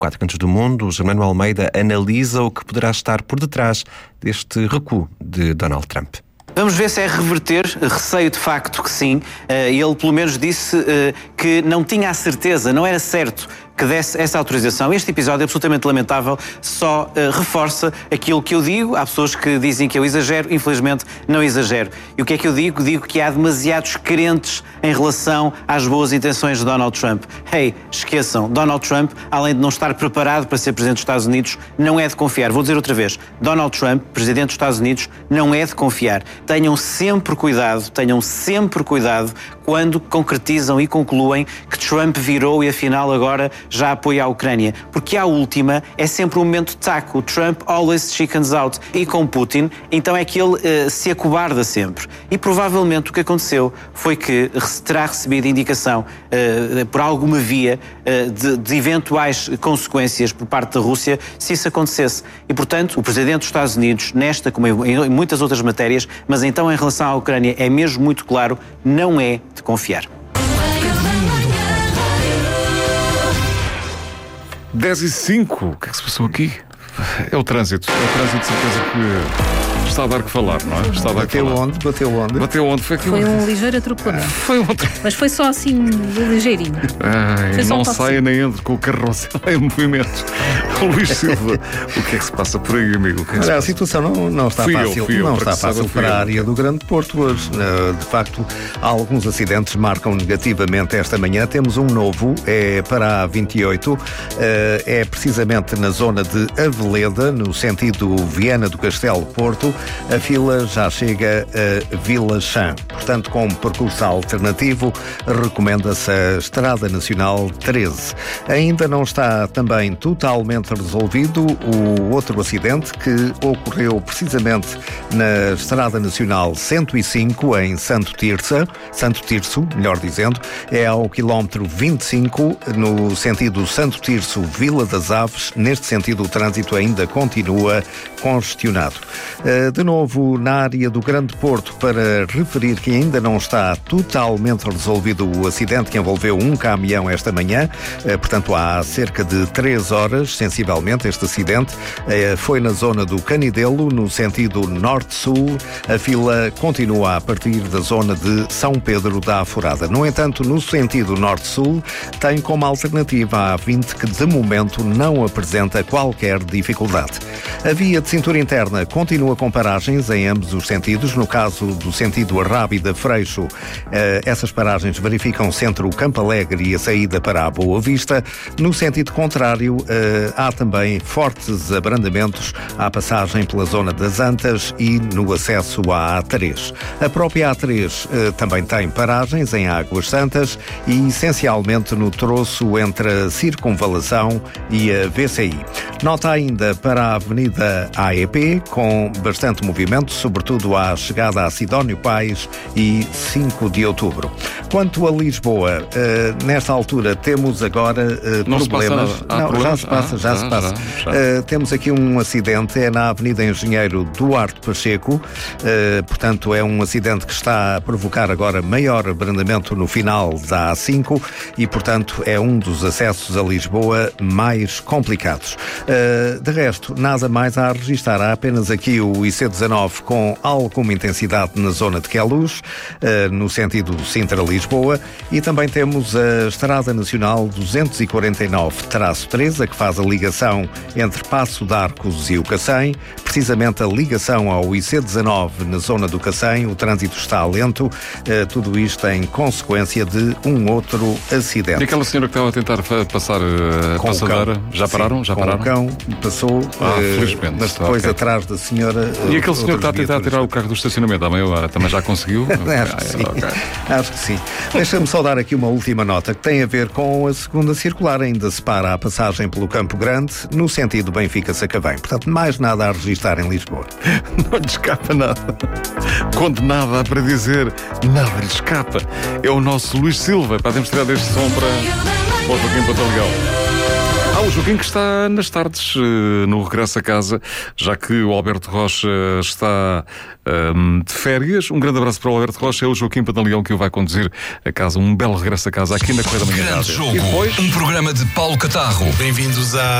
Quatro Cantos do Mundo, o Germano Almeida analisa o que poderá estar por detrás deste recuo de Donald Trump. Vamos ver se é reverter, receio de facto que sim. Ele pelo menos disse que não tinha a certeza, não era certo que desse essa autorização. Este episódio é absolutamente lamentável, só reforça aquilo que eu digo. Há pessoas que dizem que eu exagero, infelizmente não exagero. E o que é que eu digo? Digo que há demasiados crentes em relação às boas intenções de Donald Trump. Esqueçam, Donald Trump, além de não estar preparado para ser Presidente dos Estados Unidos, não é de confiar. Vou dizer outra vez, Donald Trump, Presidente dos Estados Unidos, não é de confiar. Tenham sempre cuidado quando concretizam e concluem que Trump virou e afinal agora já apoia a Ucrânia. Porque à última é sempre um momento de taco. O Trump always chickens out. E com Putin, então é que ele se acobarda sempre. E provavelmente o que aconteceu foi que terá recebido indicação por alguma via de eventuais consequências por parte da Rússia se isso acontecesse. E portanto, o Presidente dos Estados Unidos, nesta como em muitas outras matérias, mas então em relação à Ucrânia é mesmo muito claro, não é de confiar. 10h05, o que é que se passou aqui? É o trânsito, de certeza que está a dar que falar, não é? Está a dar Bateu onde? Bateu onde? Foi um ligeiro atropelamento. Mas foi só assim, ligeirinho. Não saia nem entre com o carroça em movimento. Luís Silva, o que é que se passa por aí, amigo? Olha, a situação não está fácil. Não está fácil para a área do Grande Porto hoje. De facto, alguns acidentes marcam negativamente esta manhã. Temos um novo, é para a 28, é precisamente na zona de Aveleda, no sentido Viana do Castelo-Porto. A fila já chega a Vila Chã. Portanto, com percurso alternativo, recomenda-se a Estrada Nacional 13. Ainda não está também totalmente resolvido o outro acidente que ocorreu precisamente na Estrada Nacional 105, em Santo Tirso, melhor dizendo, é ao quilómetro 25, no sentido Santo Tirso-Vila das Aves. Neste sentido, o trânsito ainda continua congestionado. De novo, na área do Grande Porto, para referir que ainda não está totalmente resolvido o acidente que envolveu um caminhão esta manhã, portanto há cerca de 3 horas, sensivelmente, este acidente foi na zona do Canidelo, no sentido norte-sul. A fila continua a partir da zona de São Pedro da Aforada. No entanto, no sentido norte-sul, tem como alternativa a A20, que de momento não apresenta qualquer dificuldade. A via de cintura interna continua com paragens em ambos os sentidos. No caso do sentido Arrábida-Freixo, essas paragens verificam-se entre o Campo Alegre e a saída para a Boa Vista. No sentido contrário, há também fortes abrandamentos à passagem pela zona das Antas e no acesso à A3. A própria A3 também tem paragens em Águas Santas e essencialmente no troço entre a Circunvalação e a VCI. Nota ainda para a Avenida AEP, com bastante movimento, sobretudo à chegada a Sidónio Pais e 5 de outubro. Quanto a Lisboa, nesta altura temos agora problemas. Já se passa. Temos aqui um acidente, é na Avenida Engenheiro Duarte Pacheco, portanto é um acidente que está a provocar agora maior abrandamento no final da A5 e, portanto, é um dos acessos a Lisboa mais complicados. De resto, nada mais a registrar. Há apenas aqui o IC19 com alguma intensidade na zona de Queluz, no sentido Sintra-Lisboa, e também temos a Estrada Nacional 249-13, a que faz a ligação entre Passo de Arcos e o Cacém, precisamente a ligação ao IC19 na zona do Cacém. O trânsito está lento, tudo isto em consequência de um outro acidente. E aquela senhora que estava a tentar passar a passadeira, já pararam? Com o cão, passou, felizmente. mas depois atrás da senhora... E aquele senhor que está a tentar tirar o carro do estacionamento à meia hora, também já conseguiu? Acho que sim. Deixa-me só dar aqui uma última nota que tem a ver com a segunda circular. Ainda se para a passagem pelo Campo Grande, no sentido Benfica-Sacavém. Portanto, mais nada a registrar em Lisboa. Não lhe escapa nada. Quando nada há para dizer, nada lhe escapa. É o nosso Luís Silva. Podemos tirar deste som para o Joaquim Pantaleão. O Joaquim que está nas tardes no regresso a casa, já que o Alberto Rocha está de férias. Um grande abraço para o Alberto Rocha. É o Joaquim Pantaleão que o vai conduzir a casa. Um belo regresso a casa aqui na Correia da Manhã. Grande Jogo, um programa de Paulo Catarro. Bem-vindos a